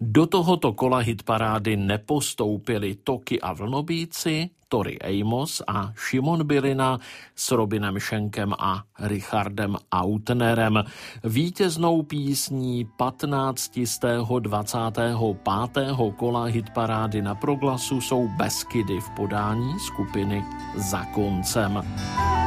Do tohoto kola hitparády nepostoupili Toky a Vlnobíci, Tori Amos a Šimon Bylina s Robinem Schenkem a Richardem Autnerem. Vítěznou písní 15. 25. kola hitparády na Proglasu jsou Beskydy v podání skupiny Za koncem.